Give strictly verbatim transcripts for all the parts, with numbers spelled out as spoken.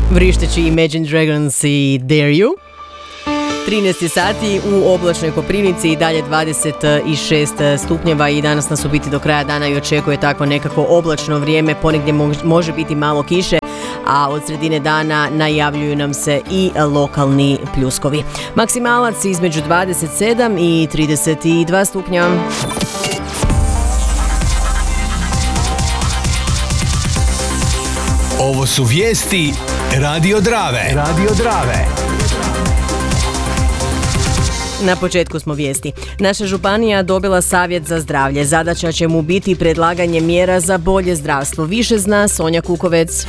Vrišteći Imagine Dragons i Dare You. trinaest sati u oblačnoj Koprivnici i dalje dvadeset šest stupnjeva i danas nas u biti do kraja dana i očekuje takvo nekako oblačno vrijeme, ponegdje može biti malo kiše, a od sredine dana najavljuju nam se i lokalni pljuskovi. Maksimalac između dvadeset sedam i trideset dva stupnja. Ovo su vijesti Radio Drave. Radio Drave. Na početku smo vijesti. Naša županija dobila savjet za zdravlje. Zadaća će mu biti predlaganje mjera za bolje zdravstvo. Više zna Sonja Kukovec.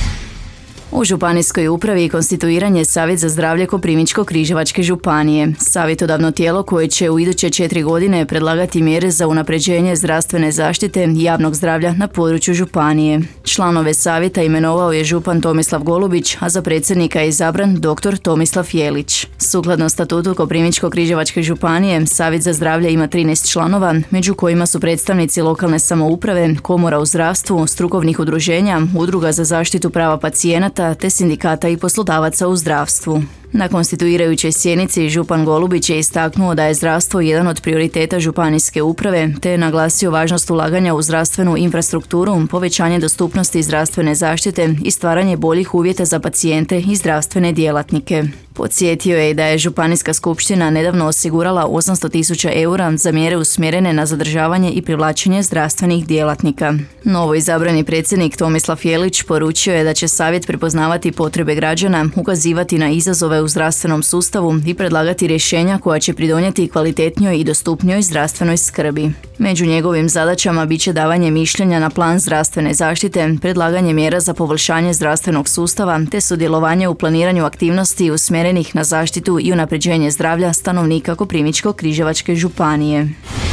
U županijskoj upravi konstituiranje Savjet za zdravlje Koprivničko-križevačke županije. Savjetodavno tijelo koje će u iduće četiri godine predlagati mjere za unapređenje zdravstvene zaštite i javnog zdravlja na području županije. Članove savjeta imenovao je župan Tomislav Golubić, a za predsjednika je izabran doktor Tomislav Jelić. Sukladno statutu Koprivničko-križevačke županije, Savjet za zdravlje ima trinaest članova, među kojima su predstavnici lokalne samouprave, komora u zdravstvu, strukovnih udruženja, udruga za zaštitu prava pacijenata, te sindikata i poslodavaca u zdravstvu. Na konstituirajućoj sjednici župan Golubić je istaknuo da je zdravstvo jedan od prioriteta županijske uprave, te je naglasio važnost ulaganja u zdravstvenu infrastrukturu, povećanje dostupnosti zdravstvene zaštite i stvaranje boljih uvjeta za pacijente i zdravstvene djelatnike. Podsjetio je da je Županijska skupština nedavno osigurala osamsto tisuća eura za mjere usmjerene na zadržavanje i privlačenje zdravstvenih djelatnika. Novo izabrani predsjednik Tomislav Jelić poručio je da će savjet prepoznavati potrebe građana, ukazivati na izazove u zdravstvenom sustavu i predlagati rješenja koja će pridonijeti kvalitetnijoj i dostupnijoj zdravstvenoj skrbi. Među njegovim zadaćama bit će davanje mišljenja na plan zdravstvene zaštite, predlaganje mjera za poboljšanje zdravstvenog sustava te sudjelovanje u planiranju aktivnosti usmjerenih na zaštitu i unapređenje zdravlja stanovnika Koprivničko-križevačke županije.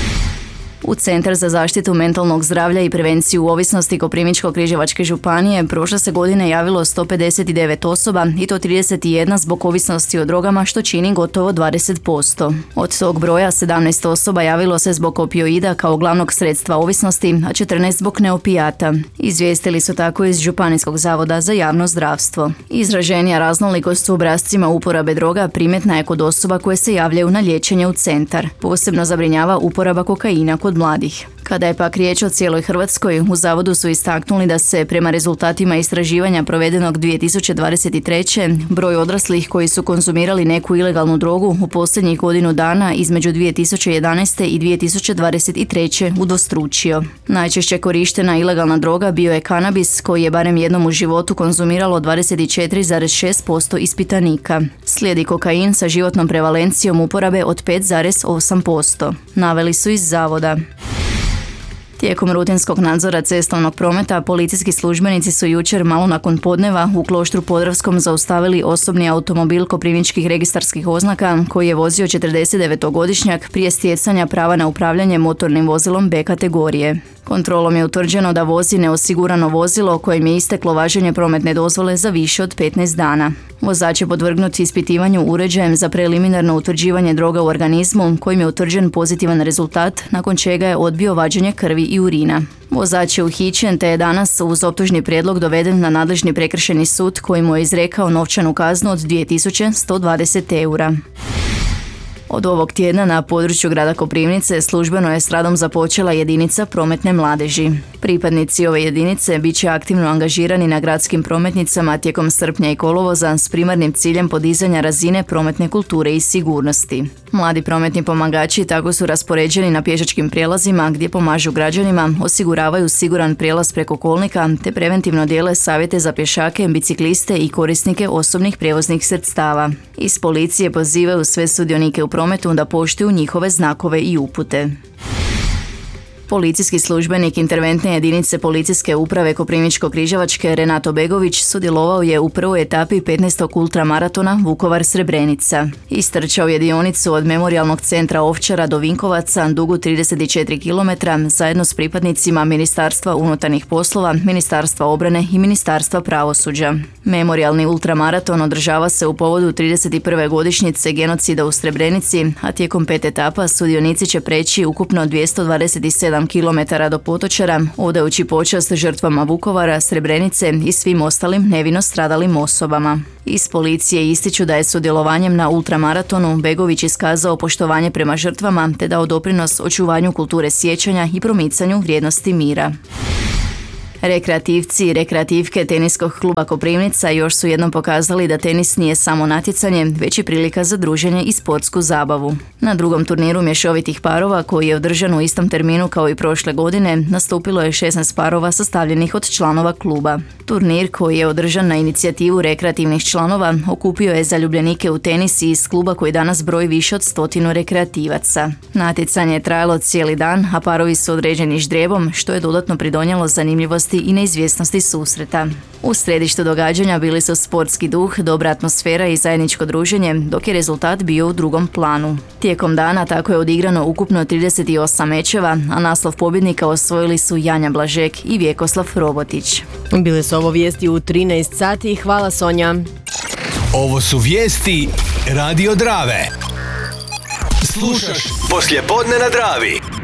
U Centar za zaštitu mentalnog zdravlja i prevenciju ovisnosti Koprivničko-križevačke županije prošle se godine javilo sto pedeset devet osoba i to trideset jedna zbog ovisnosti o drogama, što čini gotovo dvadeset posto. Od tog broja sedamnaest osoba javilo se zbog opioida kao glavnog sredstva ovisnosti, a četrnaest zbog neopijata. Izvijestili su tako iz Županijskog zavoda za javno zdravstvo. Izraženija raznolikost u obrascima uporabe droga primjetna je kod osoba koje se javljaju na liječenje u centar. Posebno zabrinjava uporaba kokaina kod mladih. Kada je pak riječ o cijeloj Hrvatskoj, u zavodu su istaknuli da se prema rezultatima istraživanja provedenog dvije tisuće dvadeset treće broj odraslih koji su konzumirali neku ilegalnu drogu u posljednjih godinu dana između dvije tisuće jedanaeste i dvije tisuće dvadeset treće udvostručio. Najčešće korištena ilegalna droga bio je kanabis, koji je barem jednom u životu konzumiralo dvadeset četiri zarez šest posto ispitanika. Slijedi kokain sa životnom prevalencijom uporabe od pet zarez osam posto. Naveli su iz zavoda. Tijekom rutinskog nadzora cestovnog prometa, policijski službenici su jučer malo nakon podneva u Kloštru Podravskom zaustavili osobni automobil koprivničkih registarskih oznaka koji je vozio četrdesetdevetogodišnjak prije stjecanja prava na upravljanje motornim vozilom B kategorije. Kontrolom je utvrđeno da vozi neosigurano vozilo kojem je isteklo važenje prometne dozvole za više od petnaest dana. Vozač je podvrgnut ispitivanju uređajem za preliminarno utvrđivanje droga u organizmu kojim je utvrđen pozitivan rezultat, nakon čega je odbio vađenje krvi i urina. Vozač je uhićen te je danas uz optužni prijedlog doveden na nadležni prekršajni sud koji mu je izrekao novčanu kaznu od dvije tisuće sto dvadeset eura. Od ovog tjedna na području grada Koprivnice službeno je s radom započela jedinica prometne mladeži. Pripadnici ove jedinice bit će aktivno angažirani na gradskim prometnicama tijekom srpnja i kolovoza s primarnim ciljem podizanja razine prometne kulture i sigurnosti. Mladi prometni pomagači tako su raspoređeni na pješačkim prijelazima gdje pomažu građanima, osiguravaju siguran prijelaz preko kolnika te preventivno dijele savjete za pješake, bicikliste i korisnike osobnih prijevoznih sredstava. Iz policije pozivaju sve sudionike u prometu da poštuju njihove znakove i upute. Policijski službenik interventne jedinice policijske uprave Koprivničko-križevačke Renato Begović sudjelovao je u prvoj etapi petnaestog ultramaratona Vukovar-Srebrenica. Istrčao je dionicu od Memorijalnog centra Ovčara do Vinkovaca, dugu trideset četiri kilometra, zajedno s pripadnicima Ministarstva unutarnjih poslova, Ministarstva obrane i Ministarstva pravosuđa. Memorijalni ultramaraton održava se u povodu trideset prve godišnjice genocida u Srebrenici, a tijekom pet etapa sudionici će preći ukupno dvjesto dvadeset sedam sedam kilometara do Potočara, odajući počast žrtvama Vukovara, Srebrenice i svim ostalim nevino stradalim osobama. Iz policije ističu da je sudjelovanjem na ultramaratonu Begović iskazao poštovanje prema žrtvama te dao doprinos očuvanju kulture sjećanja i promicanju vrijednosti mira. Rekreativci i rekreativke teniskog kluba Koprivnica još su jednom pokazali da tenis nije samo natjecanje, već i prilika za druženje i sportsku zabavu. Na drugom turniru mješovitih parova, koji je održan u istom terminu kao i prošle godine, nastupilo je šesnaest parova sastavljenih od članova kluba. Turnir, koji je održan na inicijativu rekreativnih članova, okupio je zaljubljenike u tenis iz kluba koji danas broji više od stotinu rekreativaca. Natjecanje je trajalo cijeli dan, a parovi su određeni ždrijebom, što je dodatno pridonijelo zanimljivosti i neizvjesnosti susreta. U središtu događanja bili su sportski duh, dobra atmosfera i zajedničko druženje, dok je rezultat bio u drugom planu. Tijekom dana tako je odigrano ukupno trideset osam mečeva, a naslov pobjednika osvojili su Janja Blažek i Vjekoslav Robotić. Bile su ovo vijesti u trinaest sati. Hvala, Sonja. Ovo su vijesti Radio Drave. Slušaš poslijepodne na Dravi.